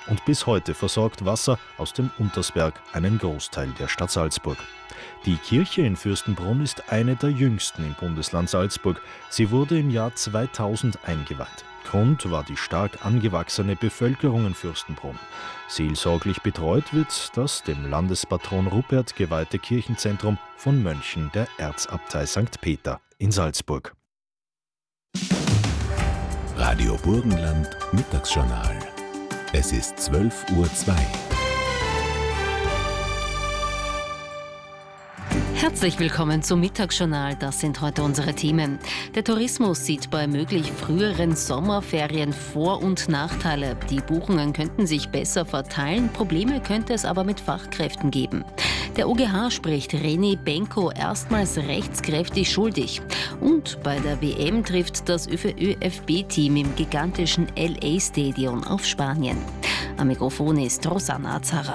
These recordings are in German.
und bis heute versorgt Wasser aus dem Untersberg einen Großteil der Stadt Salzburg. Die Kirche in Fürstenbrunn ist eine der jüngsten im Bundesland Salzburg. Sie wurde im Jahr 2000 eingeweiht. Grund war die stark angewachsene Bevölkerung in Fürstenbrunn. Seelsorglich betreut wird das dem Landespatron Rupert geweihte Kirchenzentrum von Mönchen der Erzabtei St. Peter in Salzburg. Radio Burgenland Mittagsjournal. Es ist 12:02 Uhr. Herzlich willkommen zum Mittagsjournal. Das sind heute unsere Themen. Der Tourismus sieht bei möglich früheren Sommerferien Vor- und Nachteile. Die Buchungen könnten sich besser verteilen, Probleme könnte es aber mit Fachkräften geben. Der OGH spricht René Benko erstmals rechtskräftig schuldig. Und bei der WM trifft das ÖFB-Team im gigantischen LA-Stadion auf Spanien. Am Mikrofon ist Rosanna Azara.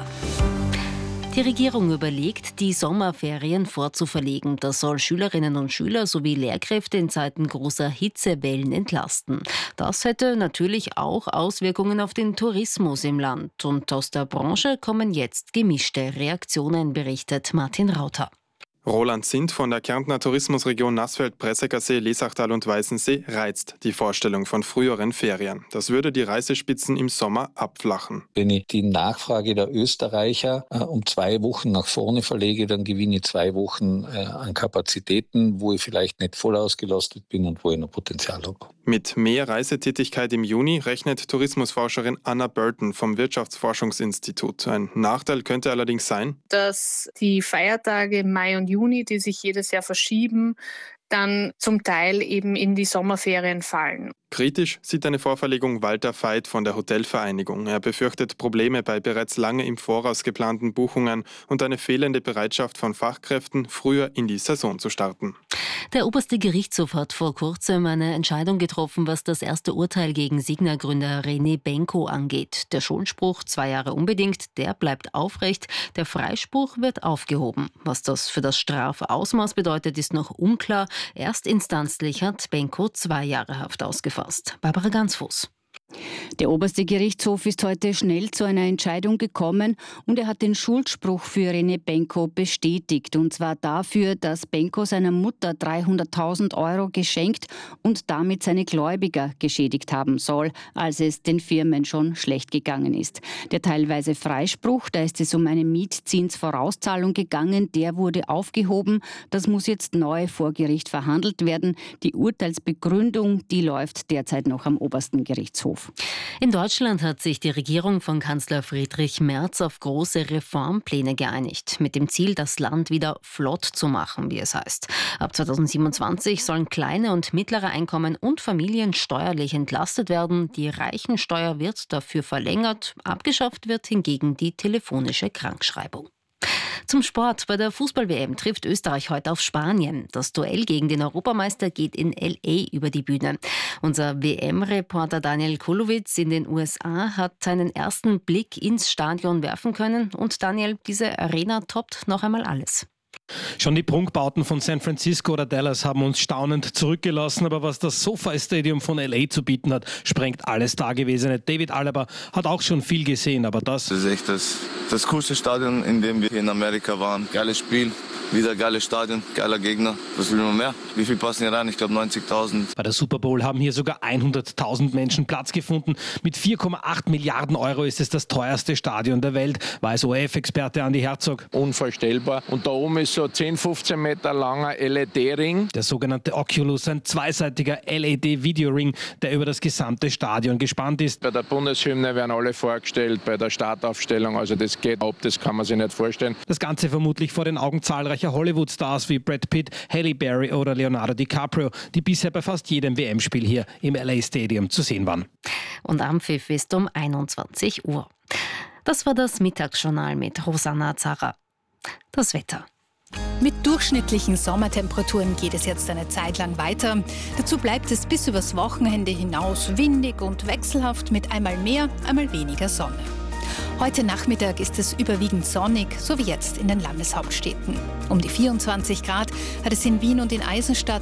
Die Regierung überlegt, die Sommerferien vorzuverlegen. Das soll Schülerinnen und Schüler sowie Lehrkräfte in Zeiten großer Hitzewellen entlasten. Das hätte natürlich auch Auswirkungen auf den Tourismus im Land. Und aus der Branche kommen jetzt gemischte Reaktionen, berichtet Martin Rauter. Roland Sindt von der Kärntner Tourismusregion Nassfeld-Pressekersee, Lesachtal und Weißensee reizt die Vorstellung von früheren Ferien. Das würde die Reisespitzen im Sommer abflachen. Wenn ich die Nachfrage der Österreicher um 2 Wochen nach vorne verlege, dann gewinne ich 2 Wochen an Kapazitäten, wo ich vielleicht nicht voll ausgelastet bin und wo ich noch Potenzial habe. Mit mehr Reisetätigkeit im Juni rechnet Tourismusforscherin Anna Burton vom Wirtschaftsforschungsinstitut. Ein Nachteil könnte allerdings sein, dass die Feiertage Mai und Juni, die sich jedes Jahr verschieben, dann zum Teil eben in die Sommerferien fallen. Kritisch sieht eine Vorverlegung Walter Veit von der Hotelvereinigung. Er befürchtet Probleme bei bereits lange im Voraus geplanten Buchungen und eine fehlende Bereitschaft von Fachkräften, früher in die Saison zu starten. Der oberste Gerichtshof hat vor kurzem eine Entscheidung getroffen, was das erste Urteil gegen Signa-Gründer René Benko angeht. Der Schuldspruch 2 Jahre unbedingt, der bleibt aufrecht. Der Freispruch wird aufgehoben. Was das für das Strafausmaß bedeutet, ist noch unklar. Erstinstanzlich hat Benko 2 Jahre Haft ausgefasst. Barbara Gansfuß. Der oberste Gerichtshof ist heute schnell zu einer Entscheidung gekommen und er hat den Schuldspruch für René Benko bestätigt. Und zwar dafür, dass Benko seiner Mutter 300.000 € geschenkt und damit seine Gläubiger geschädigt haben soll, als es den Firmen schon schlecht gegangen ist. Der teilweise Freispruch, da ist es um eine Mietzinsvorauszahlung gegangen, der wurde aufgehoben. Das muss jetzt neu vor Gericht verhandelt werden. Die Urteilsbegründung, die läuft derzeit noch am obersten Gerichtshof. In Deutschland hat sich die Regierung von Kanzler Friedrich Merz auf große Reformpläne geeinigt, mit dem Ziel, das Land wieder flott zu machen, wie es heißt. Ab 2027 sollen kleine und mittlere Einkommen und Familien steuerlich entlastet werden. Die Reichensteuer wird dafür verlängert. Abgeschafft wird hingegen die telefonische Krankschreibung. Zum Sport. Bei der Fußball-WM trifft Österreich heute auf Spanien. Das Duell gegen den Europameister geht in LA über die Bühne. Unser WM-Reporter Daniel Kulowitz in den USA hat seinen ersten Blick ins Stadion werfen können. Und Daniel, diese Arena toppt noch einmal alles. Schon die Prunkbauten von San Francisco oder Dallas haben uns staunend zurückgelassen, aber was das SoFi Stadium von LA zu bieten hat, sprengt alles Dagewesene. David Alaba hat auch schon viel gesehen, aber das ist echt das coolste Stadion, in dem wir hier in Amerika waren. Geiles Spiel, wieder geiles Stadion, geiler Gegner. Was will man mehr? Wie viel passen hier rein? Ich glaube 90.000. Bei der Super Bowl haben hier sogar 100.000 Menschen Platz gefunden. Mit 4,8 Milliarden € ist es das teuerste Stadion der Welt, weiß ORF-Experte Andi Herzog. Unvorstellbar. Und da oben ist so 10-15 Meter langer LED-Ring. Der sogenannte Oculus, ein zweiseitiger LED-Videoring, der über das gesamte Stadion gespannt ist. Bei der Bundeshymne werden alle vorgestellt, bei der Startaufstellung, also das geht ab, das kann man sich nicht vorstellen. Das Ganze vermutlich vor den Augen zahlreicher Hollywood-Stars wie Brad Pitt, Halle Berry oder Leonardo DiCaprio, die bisher bei fast jedem WM-Spiel hier im LA Stadium zu sehen waren. Und Anpfiff ist um 21 Uhr. Das war das Mittagsjournal mit Rosanna Azara. Das Wetter. Mit durchschnittlichen Sommertemperaturen geht es jetzt eine Zeit lang weiter. Dazu bleibt es bis übers Wochenende hinaus windig und wechselhaft mit einmal mehr, einmal weniger Sonne. Heute Nachmittag ist es überwiegend sonnig, so wie jetzt in den Landeshauptstädten. Um die 24 Grad hat es in Wien und in Eisenstadt,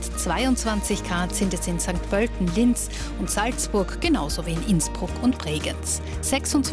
22 Grad sind es in St. Pölten, Linz und Salzburg, genauso wie in Innsbruck und Bregenz. 26